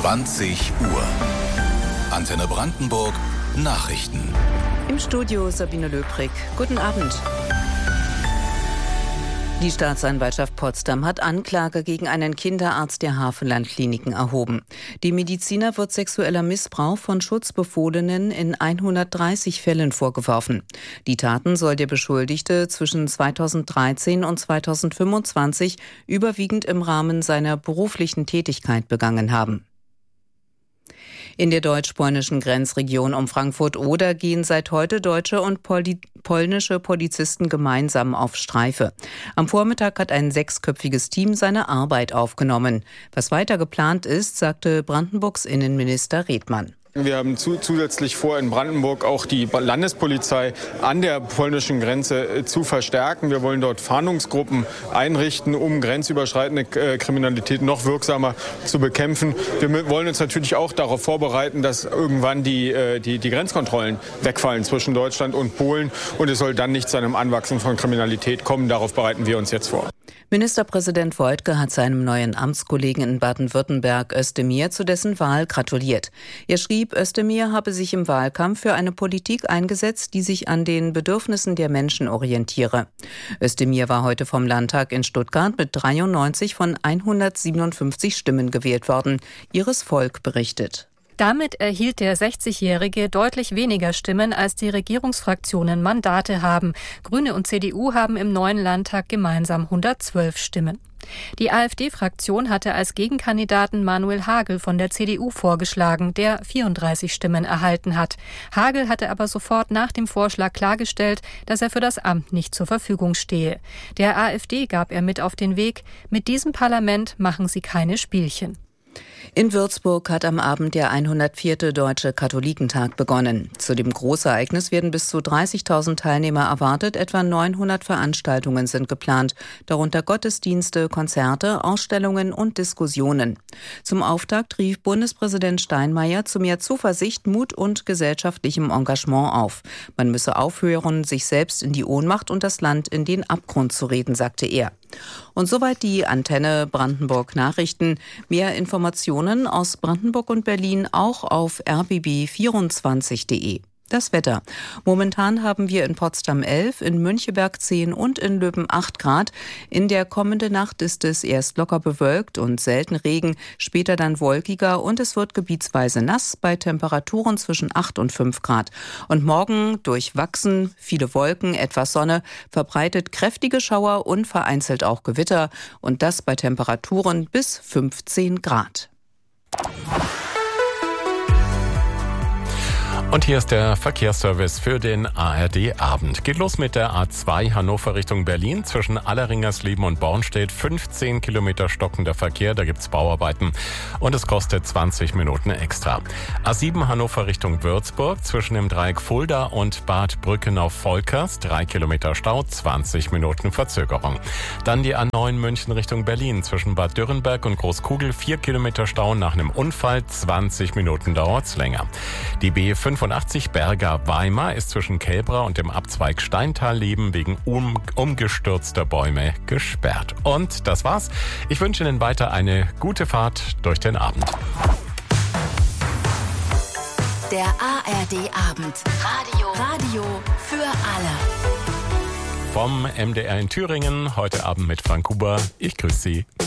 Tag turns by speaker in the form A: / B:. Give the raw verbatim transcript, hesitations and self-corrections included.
A: zwanzig Uhr. Antenne Brandenburg Nachrichten.
B: Im Studio Sabine Löbrig. Guten Abend. Die Staatsanwaltschaft Potsdam hat Anklage gegen einen Kinderarzt der Havelland-Kliniken erhoben. Dem Mediziner wird sexueller Missbrauch von Schutzbefohlenen in hundertdreißig Fällen vorgeworfen. Die Taten soll der Beschuldigte zwischen zweitausenddreizehn und zweitausendfünfundzwanzig überwiegend im Rahmen seiner beruflichen Tätigkeit begangen haben. In der deutsch-polnischen Grenzregion um Frankfurt-Oder gehen seit heute deutsche und pol- polnische Polizisten gemeinsam auf Streife. Am Vormittag hat ein sechsköpfiges Team seine Arbeit aufgenommen. Was weiter geplant ist, sagte Brandenburgs Innenminister Redmann.
C: Wir haben zu, zusätzlich vor, in Brandenburg auch die Landespolizei an der polnischen Grenze äh, zu verstärken. Wir wollen dort Fahndungsgruppen einrichten, um grenzüberschreitende äh, Kriminalität noch wirksamer zu bekämpfen. Wir wollen uns natürlich auch darauf vorbereiten, dass irgendwann die, äh, die, die Grenzkontrollen wegfallen zwischen Deutschland und Polen. Und es soll dann nicht zu einem Anwachsen von Kriminalität kommen. Darauf bereiten wir uns jetzt vor.
B: Ministerpräsident Woidke hat seinem neuen Amtskollegen in Baden-Württemberg, Özdemir, zu dessen Wahl gratuliert. Er schrieb, Özdemir habe sich im Wahlkampf für eine Politik eingesetzt, die sich an den Bedürfnissen der Menschen orientiere. Özdemir war heute vom Landtag in Stuttgart mit dreiundneunzig von hundertsiebenundfünfzig Stimmen gewählt worden. Ihres Volk berichtet.
D: Damit erhielt der sechzigjährige deutlich weniger Stimmen, als die Regierungsfraktionen Mandate haben. Grüne und C D U haben im neuen Landtag gemeinsam hundertzwölf Stimmen. Die AfD-Fraktion hatte als Gegenkandidaten Manuel Hagel von der C D U vorgeschlagen, der vierunddreißig Stimmen erhalten hat. Hagel hatte aber sofort nach dem Vorschlag klargestellt, dass er für das Amt nicht zur Verfügung stehe. Der AfD gab er mit auf den Weg: Mit diesem Parlament machen sie keine Spielchen.
B: In Würzburg hat am Abend der hundertvierte Deutsche Katholikentag begonnen. Zu dem Großereignis werden bis zu dreißigtausend Teilnehmer erwartet. Etwa neunhundert Veranstaltungen sind geplant, darunter Gottesdienste, Konzerte, Ausstellungen und Diskussionen. Zum Auftakt rief Bundespräsident Steinmeier zu mehr Zuversicht, Mut und gesellschaftlichem Engagement auf. Man müsse aufhören, sich selbst in die Ohnmacht und das Land in den Abgrund zu reden, sagte er. Und soweit die Antenne Brandenburg Nachrichten. Mehr Informationen aus Brandenburg und Berlin auch auf r b b vierundzwanzig punkt de. Das Wetter. Momentan haben wir in Potsdam elf, in Müncheberg zehn und in Löben acht Grad. In der kommenden Nacht ist es erst locker bewölkt und selten Regen, später dann wolkiger und es wird gebietsweise nass bei Temperaturen zwischen acht und fünf Grad. Und morgen durchwachsen, viele Wolken, etwas Sonne, verbreitet kräftige Schauer und vereinzelt auch Gewitter und das bei Temperaturen bis fünfzehn Grad.
E: Und hier ist der Verkehrsservice für den A R D-Abend. Geht los mit der A zwei Hannover Richtung Berlin. Zwischen Alleringersleben und Bornstedt fünfzehn Kilometer stockender Verkehr. Da gibt's Bauarbeiten und es kostet zwanzig Minuten extra. A sieben Hannover Richtung Würzburg. Zwischen dem Dreieck Fulda und Bad Brückenau-Volkers. drei Kilometer Stau, zwanzig Minuten Verzögerung. Dann die A neun München Richtung Berlin. Zwischen Bad Dürrenberg und Großkugel vier Kilometer Stau nach einem Unfall. zwanzig Minuten dauert's länger. Die B fünfundachtzig Berger-Weimar ist zwischen Kelbra und dem Abzweig Steintal-Leben wegen um, umgestürzter Bäume gesperrt. Und das war's. Ich wünsche Ihnen weiter eine gute Fahrt durch den Abend.
F: Der A R D-Abend. Radio. Radio für alle.
E: Vom M D R in Thüringen, heute Abend mit Frank Huber. Ich grüße Sie.